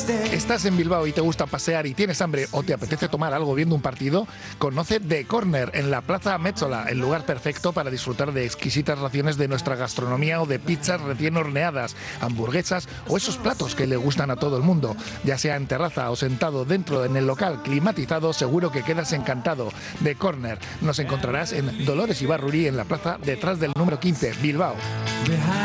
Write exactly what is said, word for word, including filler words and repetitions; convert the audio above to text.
¿Estás en Bilbao y te gusta pasear y tienes hambre o te apetece tomar algo viendo un partido? Conoce The Corner en la Plaza Métzola, el lugar perfecto para disfrutar de exquisitas raciones de nuestra gastronomía o de pizzas recién horneadas, hamburguesas o esos platos que le gustan a todo el mundo. Ya sea en terraza o sentado dentro en el local climatizado, seguro que quedas encantado. The Corner. Nos encontrarás en Dolores Ibarruri en la plaza detrás del número quince, Bilbao.